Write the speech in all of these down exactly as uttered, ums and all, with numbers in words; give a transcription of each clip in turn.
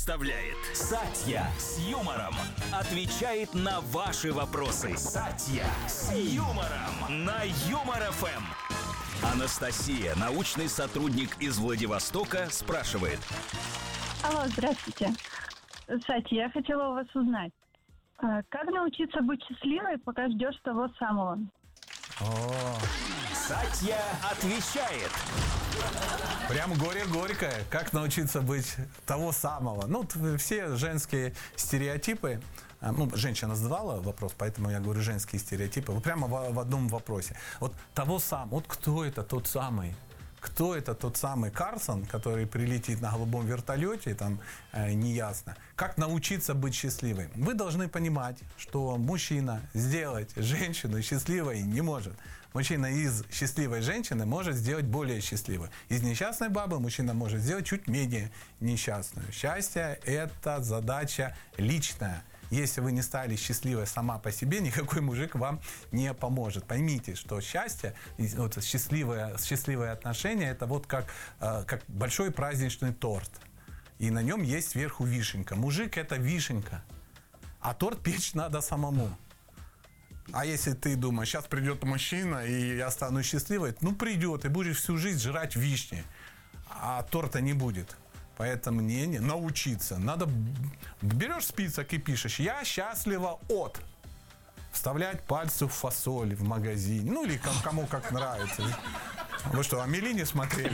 представляет Сатья с юмором. Отвечает на ваши вопросы. Сатья с юмором на Юмор эф эм. Анастасия, научный сотрудник из Владивостока, спрашивает. Алло, здравствуйте. Сатья, я хотела у вас узнать, как научиться быть счастливой, пока ждешь того самого? О, Сатья отвечает. прям горе горькое. Как научиться быть того самого? Ну, т- все женские стереотипы. а, Ну, женщина задавала вопрос, поэтому я говорю женские стереотипы. Вот прямо в, в одном вопросе. Вот того самого. Вот кто это тот самый? Кто это тот самый Карлсон, который прилетит на голубом вертолете, там э, неясно. Как научиться быть счастливой? Вы должны понимать, что мужчина сделать женщину счастливой не может. Мужчина из счастливой женщины может сделать более счастливой. Из несчастной бабы мужчина может сделать чуть менее несчастную. Счастье – это задача личная. Если вы не стали счастливой сама по себе, никакой мужик вам не поможет. Поймите, что счастье, вот счастливое, счастливые отношения, это вот как, э, как большой праздничный торт. И на нем есть сверху вишенка. Мужик – это вишенка, а торт печь надо самому. А если ты думаешь, сейчас придет мужчина, и я стану счастливой, ну придет, и будешь всю жизнь жрать вишни, а торта не будет. Поэтому не, не, научиться. Надо, берешь список и пишешь: я счастлива от. Вставлять пальцы в фасоль в магазине. Ну или кому, кому как нравится. Вы что, Амели не смотрели?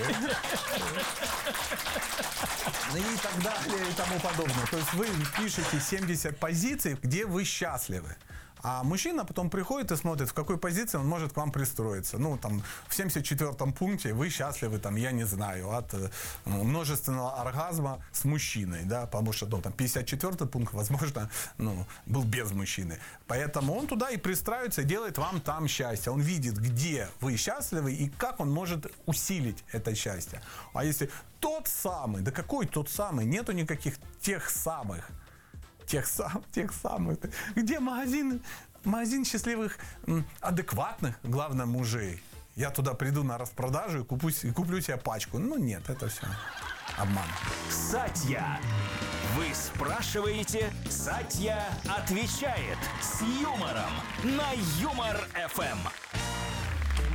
Ну и так далее и тому подобное. То есть вы пишете семьдесят позиций, где вы счастливы. А мужчина потом приходит и смотрит, в какой позиции он может к вам пристроиться. Ну, там, в семьдесят четвёртом пункте вы счастливы, там, я не знаю, от э, множественного оргазма с мужчиной, да, потому что, ну, там, пятьдесят четвёртый пункт, возможно, ну, был без мужчины. Поэтому он туда и пристраивается, и делает вам там счастье. Он видит, где вы счастливы и как он может усилить это счастье. А если тот самый, да какой тот самый, нету никаких тех самых. Тех, сам, тех самых. Где магазин, магазин счастливых, адекватных, главное, мужей. Я туда приду на распродажу и куплю, и куплю себе пачку. Ну нет, это все обман. Сатья. Вы спрашиваете, Сатья отвечает с юмором на Юмор эф эм.